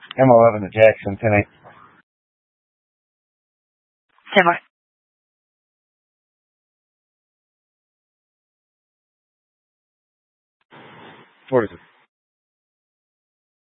M11 to Jackson, 10-8. 10-4. What is it?